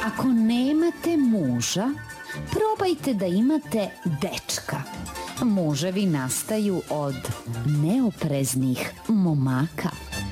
Ako nemate muža, probajte da imate dečka. Muževi nastaju od neopreznih momaka.